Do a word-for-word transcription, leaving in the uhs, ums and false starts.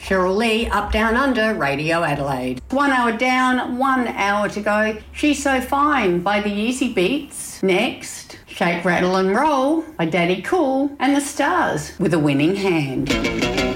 Cheryl Lee, Up Down Under, Radio Adelaide. One hour down, one hour to go. She's So Fine by the Easy Beats. Next, Shake, Rattle and Roll by Daddy Cool and the Stars with A Winning Hand.